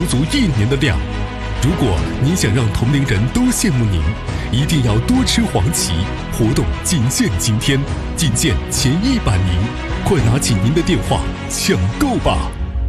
足1年的量。如果您想让同龄人都羡慕您，一定要多吃黄芪。活动仅限今天，仅见前100名，快拿起您的电话抢购吧！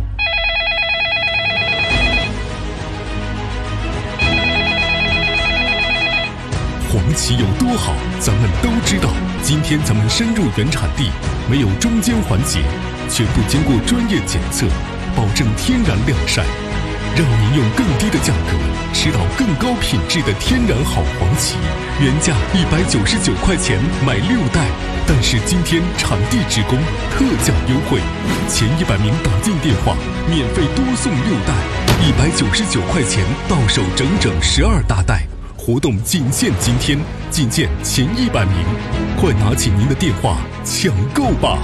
黄芪有多好，咱们都知道。今天咱们深入原产地，没有中间环节，全部经过专业检测，保证天然晾晒，让您用更低的价格吃到更高品质的天然好黄芪。原价199块钱买6袋，但是今天产地直供，特价优惠，前100名打进电话，免费多送6袋，199块钱到手整整12大袋。活动仅限今天，仅见前100名，快拿起您的电话抢购吧！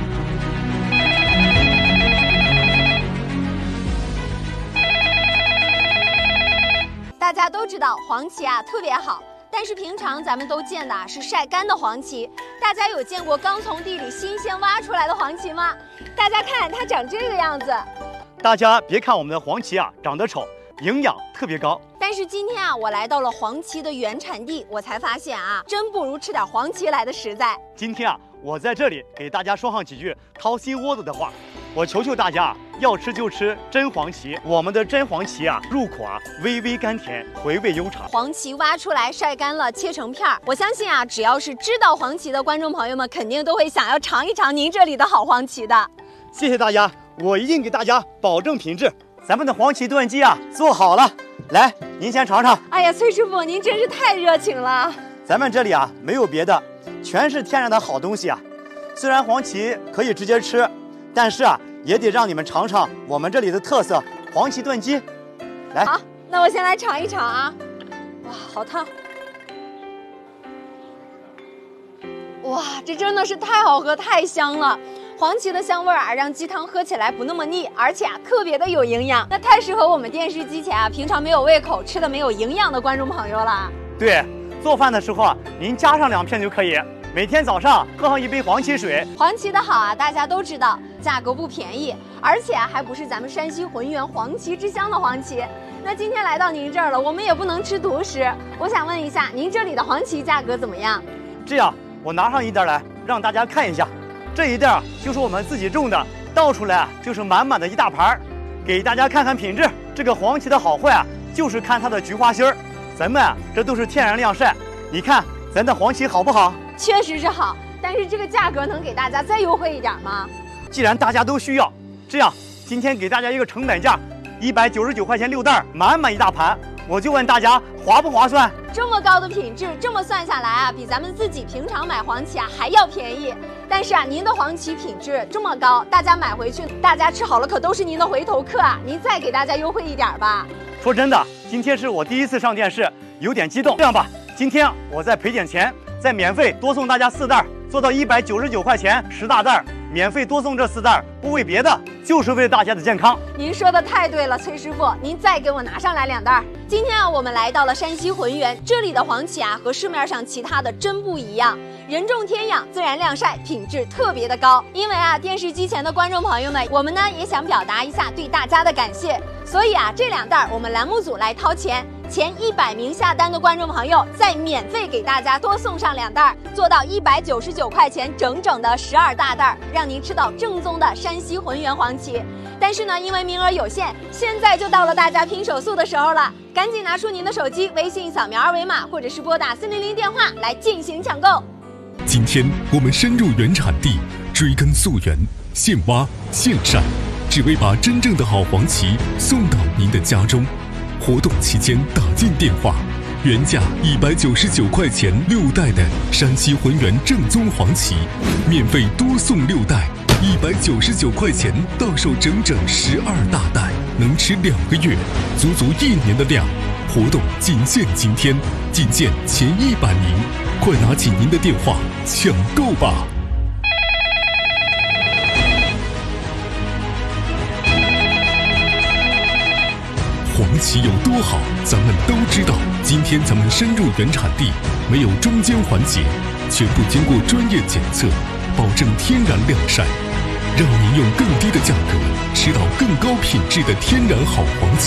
大家都知道黄芪啊特别好，但是平常咱们都见的是晒干的黄芪，大家有见过刚从地里新鲜挖出来的黄芪吗？大家看它长这个样子。 大家别看我们的黄芪啊长得丑，营养特别高。 但是今天啊，我来到了黄芪的原产地，我才发现啊，真不如吃点黄芪来的实在。 今天啊，我在这里给大家说上几句掏心窝子的话。我求求大家啊，要吃就吃真黄芪。我们的真黄芪啊，入口啊微微甘甜，回味悠长。 黄芪挖出来晒干了，切成片儿。我相信啊，只要是知道黄芪的观众朋友们，肯定都会想要尝一尝您这里的好黄芪的。 谢谢大家，我一定给大家保证品质。咱们的黄芪炖鸡啊，做好了，来，您先尝尝。 哎呀，崔师傅，您真是太热情了。 咱们这里啊，没有别的，全是天然的好东西啊。虽然黄芪可以直接吃，但是啊，也得让你们尝尝我们这里的特色黄芪炖鸡。来， 好，那我先来尝一尝啊。哇，好烫！哇，这真的是太好喝，太香了。黄芪的香味啊，让鸡汤喝起来不那么腻，而且啊特别的有营养，那太适合我们电视机前啊平常没有胃口、吃的没有营养的观众朋友了。 对，做饭的时候啊，您加上2片就可以。每天早上喝上1杯黄芪水。 黄芪的好啊，大家都知道，价格不便宜，而且还不是咱们山西浑源黄芪之乡的黄芪。那今天来到您这儿了，我们也不能吃独食。我想问一下，您这里的黄芪价格怎么样？ 这样，我拿上1袋来，让大家看一下。这1袋啊，就是我们自己种的，倒出来啊就是满满的一大盘，给大家看看品质。这个黄芪的好坏啊，就是看它的菊花心儿。咱们啊，这都是天然晾晒，你看咱的黄芪好不好？ 确实是好，但是这个价格能给大家再优惠一点吗？ 既然大家都需要，这样今天给大家一个成本价，199块钱6袋，满满一大盘。我就问大家划不划算？ 这么高的品质，这么算下来啊，比咱们自己平常买黄芪啊还要便宜。但是啊，您的黄芪品质这么高，大家买回去，大家吃好了可都是您的回头客啊！您再给大家优惠一点吧。 说真的，今天是我第一次上电视，有点激动。这样吧，今天我再赔点钱，再免费多送大家4袋，做到199块钱10大袋，免费多送这4袋，不为别的，就是为了大家的健康。 您说的太对了，崔师傅，您再给我拿上来2袋。今天啊，我们来到了山西浑源，这里的黄芪啊和市面上其他的真不一样，人种天养，自然晾晒，品质特别的高。因为啊，电视机前的观众朋友们，我们呢也想表达一下对大家的感谢，所以啊，这2袋我们栏目组来掏钱。前100名下单的观众朋友，再免费给大家多送上2袋，做到199块钱整整的12大袋，让您吃到正宗的山西浑源黄芪。但是呢，因为名额有限，现在就到了大家拼手速的时候了，赶紧拿出您的手机，微信扫描2维码，或者是拨打400电话来进行抢购。 今天我们深入原产地，追根溯源，现挖现晒，只为把真正的好黄芪送到您的家中。活动期间打进电话，原价199块钱6袋的山西浑源正宗黄芪，免费多送6袋，199块钱到手整整12大袋，能吃2个月，足足1年的量。活动仅限今天，仅见前100名，快拿起您的电话抢购吧！黄芪有多好，咱们都知道。今天咱们深入原产地，没有中间环节，全部经过专业检测，保证天然晾晒，让您用更低的价格吃到更高品质的天然好黄芪。